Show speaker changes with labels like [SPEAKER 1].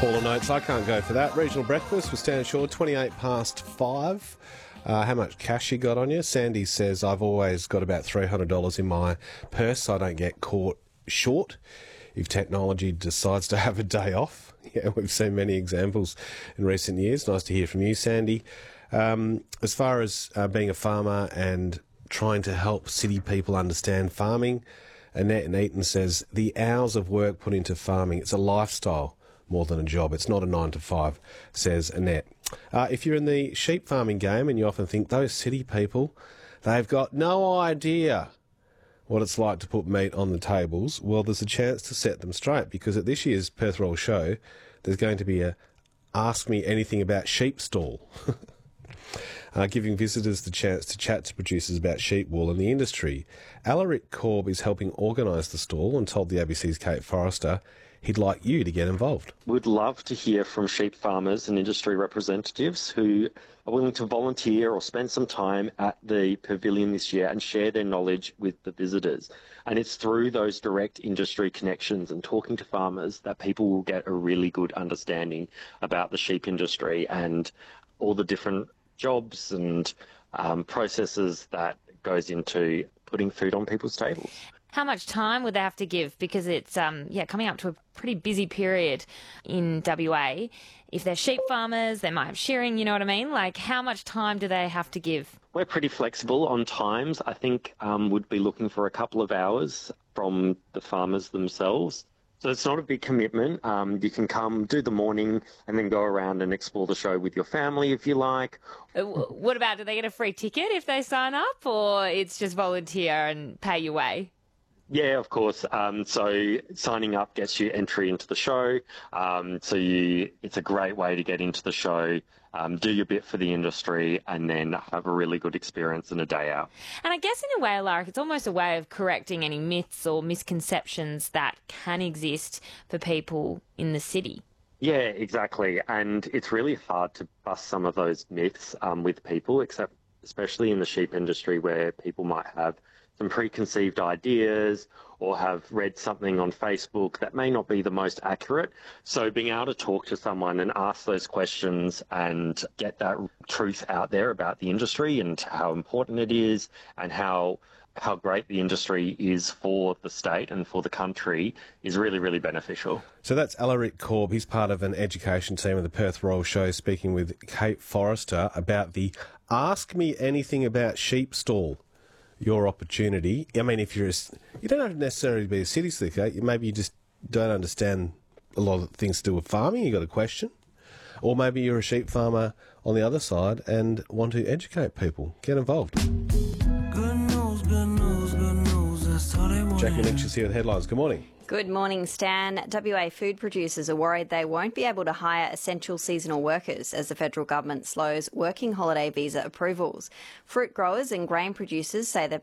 [SPEAKER 1] Paula notes, I can't go for that. Regional breakfast with Stan Shaw, 28 past 5. How much cash you got on you? Sandy says, I've always got about $300 in my purse so I don't get caught short if technology decides to have a day off. Yeah, we've seen many examples in recent years. Nice to hear from you, Sandy. As far as being a farmer and trying to help city people understand farming, Annette in Eaton says, the hours of work put into farming, it's a lifestyle more than a job. It's not a 9 to 5, says Annette. If you're in the sheep farming game and you often think those city people, they've got no idea what it's like to put meat on the tables, well, there's a chance to set them straight, because at this year's Perth Royal Show, there's going to be a Ask Me Anything About Sheep stall, giving visitors the chance to chat to producers about sheep wool and the industry. Alaric Korb is helping organise the stall and told the ABC's Kate Forrester he'd like you to get involved.
[SPEAKER 2] We'd love to hear from sheep farmers and industry representatives who are willing to volunteer or spend some time at the pavilion this year and share their knowledge with the visitors. And it's through those direct industry connections and talking to farmers that people will get a really good understanding about the sheep industry and all the different jobs and processes that goes into putting food on people's tables.
[SPEAKER 3] How much time would they have to give? Because it's coming up to a pretty busy period in WA. If they're sheep farmers, they might have shearing, you know what I mean? Like, how much time do they have to give?
[SPEAKER 2] We're pretty flexible on times. I think would be looking for a couple of hours from the farmers themselves. So it's not a big commitment. You can come, do the morning, and then go around and explore the show with your family if you like.
[SPEAKER 3] What about, do they get a free ticket if they sign up, or it's just volunteer and pay your way?
[SPEAKER 2] Yeah, of course. So signing up gets you entry into the show. It's a great way to get into the show, do your bit for the industry, and then have a really good experience and a day out.
[SPEAKER 3] And I guess in a way, Alaric, it's almost a way of correcting any myths or misconceptions that can exist for people in the city.
[SPEAKER 2] Yeah, exactly. And it's really hard to bust some of those myths with people, especially in the sheep industry, where people might have some preconceived ideas or have read something on Facebook that may not be the most accurate. So being able to talk to someone and ask those questions and get that truth out there about the industry and how important it is and how great the industry is for the state and for the country is really, really beneficial.
[SPEAKER 1] So that's Alaric Korb. He's part of an education team of the Perth Royal Show, speaking with Kate Forrester about the Ask Me Anything About Sheep stall. Your opportunity. I mean, if you don't have to necessarily be a city slicker. Maybe you just don't understand a lot of things to do with farming. You got a question, or maybe you're a sheep farmer on the other side and want to educate people. Get involved.
[SPEAKER 4] Good news, good news, good news. That's all they want.
[SPEAKER 1] Jackie Lynch is here with headlines. Good morning.
[SPEAKER 5] Good morning, Stan. WA food producers are worried they won't be able to hire essential seasonal workers as the federal government slows working holiday visa approvals. Fruit growers and grain producers say they've